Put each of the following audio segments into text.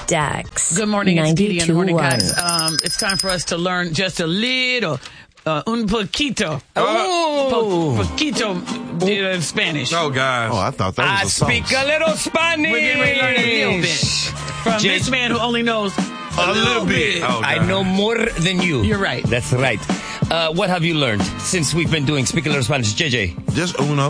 Dax. Good morning, it's Dee and the Morning 92.1. Guys. It's time for us to learn just a little, un poquito. Poquito Spanish. Oh, gosh. Oh, I thought that was a song. Speak a little Spanish. We're getting ready to learn a little bit from this man who only knows a little bit. Oh, I know more than you. You're right. That's right. What have you learned since we've been doing Speak a Little Spanish? JJ, Just uno.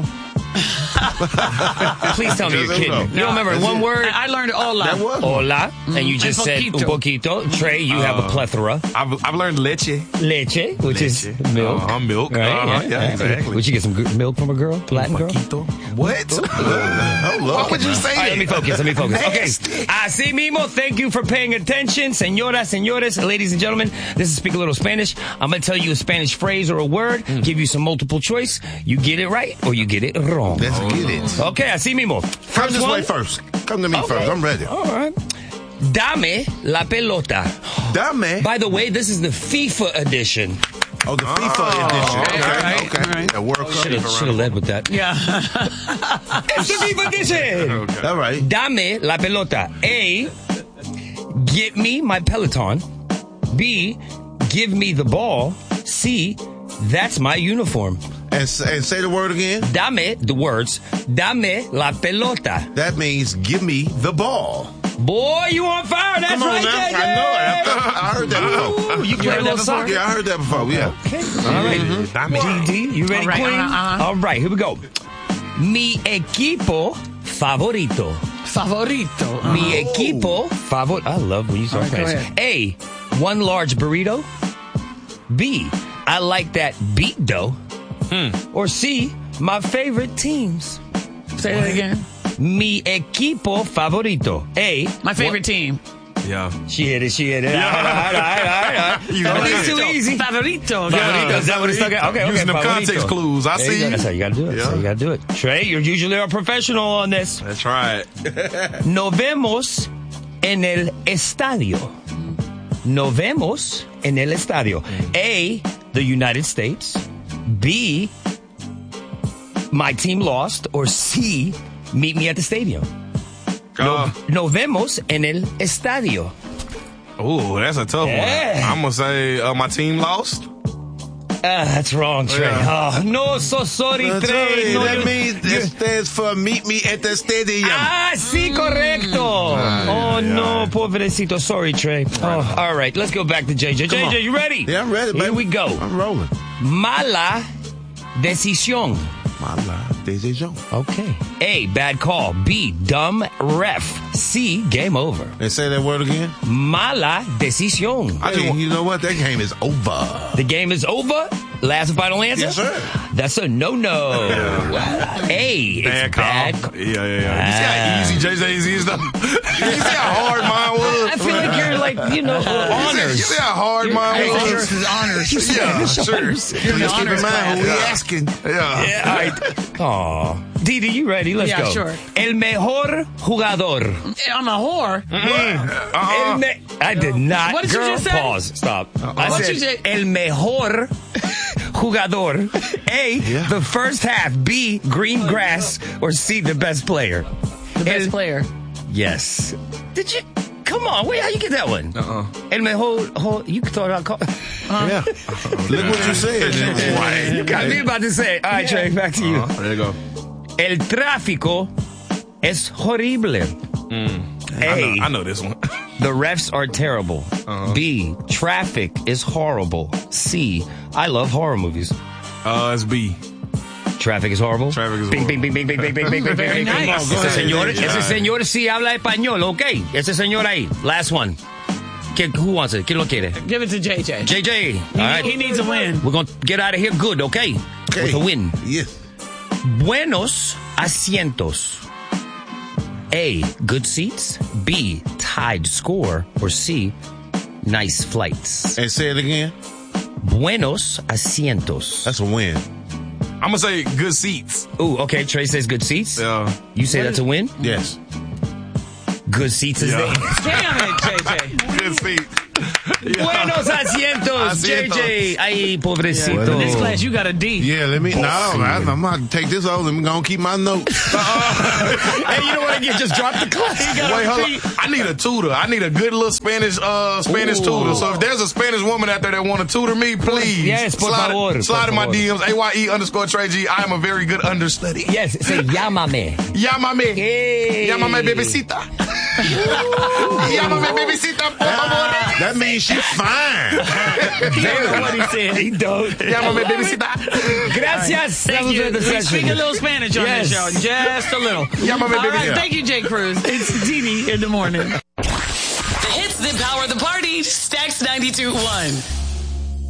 please tell me you're Just kidding me. uno. You don't remember one word? I learned hola. That was. Hola. And you just said un poquito. Trey, you have a plethora. I've learned leche. Leche, which is milk. Milk. Right? Yeah, exactly. Would you get some milk from a girl? Latin girl? What? Why would you say All right, let me focus. Nasty. Okay. Así mismo, thank you for paying attention. Señoras, señores, ladies and gentlemen, this is Speak a Little Spanish. I'm going to tell you a Spanish phrase or a word, give you some multiple choice. You get it right or you get it wrong. Let's get it. Okay, así mismo. Come First this one. way first. Come to me Okay. first. I'm ready. All right. Dame la pelota. Dame. By the way, this is the FIFA edition. Oh, the FIFA edition. Okay. All right. The World Cup. Should have led with that. Yeah. It's the FIFA edition. All right. Dame la pelota. A, get me my Peloton. B, give me the ball. C, that's my uniform. And say the word again. Dame, the words, dame la pelota. That means give me the ball. Boy, you on fire. That's Come on right, now. JJ. I know it. I heard that before. Ooh, you play a little soccer? Yeah, I heard that before. Yeah. Okay. All right. DD, you ready, All right, Queen? All right, here we go. Mi equipo favorito. Favorito. Mi equipo favorito. I love when you start All right, Spanish. go A, one large burrito. B, I like that beat dough. Or C, my favorite teams. Say that again. Mi equipo favorito. A, My favorite team. Yeah. She hit it. All right. You know It's too easy. Favorito. Favorito. Is that what it's stuck at? Okay. Using the favorito. context clues. I There you see. go. That's how you got to do it. That's how you got to do it. Trey, you're usually a professional on this. That's right. Nos vemos en el estadio. Nos vemos en el estadio. A, the United States. B, my team lost. Or C, meet me at the stadium. Nos vemos en el estadio. Ooh, that's a tough Yeah. one. I'm going to say my team lost. That's wrong, Trey. Yeah. Oh, no, so sorry, Trey. No, that you- means it stands for meet me at the stadium. sí, correcto. Oh, no, pobrecito. Sorry, Trey. Oh, all right, let's go back to JJ. Come on. JJ, you ready? Yeah, I'm ready, baby. Here we go. I'm rolling. Mala decisión. Mala decision. Okay. A, bad call. B, dumb ref. C, game over. And say that word again. Mala decisión. Hey, you know what? That game is over. The game is over. Last and final answer? Yes, sir. That's a no-no. A, it's Bad call. bad. Yeah. You see how easy JJ's is, though? You see how hard mine was? I feel like you're like, honors. You see how hard mine was? This is honors. Yeah, sure. You're in the Just keep in honors mind class. who we asking. Yeah. Yeah, all right. Aw. Didi, you ready? Let's Yeah, go. sure. El mejor jugador. I'm a whore. I did not. What did you Girl, just say? pause. Stop. I What'd said you say? el mejor jugador. A, the first half. B, green grass. Or C, the best player. The best player. Yes. Did you? Come on. Wait, how you get that one? El mejor. You thought I called. Yeah. Look what you said. You got me about to say. All right, Trey, back to you. There you go. El tráfico es horrible. A, I know this one. the refs are terrible. B, traffic is horrible. C, I love horror movies. It's B. Traffic is horrible. Traffic is Bing, bing, bing, bing, bing, bing, bing, bing, bing, Very bing, bing. nice. Ese señor, Yeah. ese señor sí habla español, okay. Ese señor ahí. Last one. Who wants it? ¿Quién lo quiere? Give it to JJ. JJ. All right. He needs a win. We're going to get out of here good, okay? Okay. With a win. Yes. Buenos asientos. A, good seats. B, tied score. Or C, nice flights. And say it again. Buenos asientos. That's a win. I'm going to say good seats. Ooh, okay. Trey says good seats. Yeah. You say that's a win? Yes. Good seats is Yeah. there. Damn it, JJ. Good seats. Buenos asientos, JJ. Ay, pobrecito. In this class, you got a D. Yeah, let me. No, I'm going to take this over. Let me go and keep my notes. Hey, you know what? You just dropped the class. Wait, hold on. I need a tutor. I need a good little Spanish tutor. So if there's a Spanish woman out there that want to tutor me, please. Yes, por favor. Slide in my DMs, AYE_Trey G. I am a very good understudy. Yes, say llámame. Llámame. Hey. Llámame, bebecita. Llámame, bebecita, por favor. That means she's fine. He don't know what he said. He don't. Llámame, bebecita. Gracias. Thank you. We speak a little Spanish on Yes. this show. Just a little. Llámame, All right, bebecita. thank you, Jay Cruz. It's Dini in the morning. The hits that power the party. Stacks 92.1.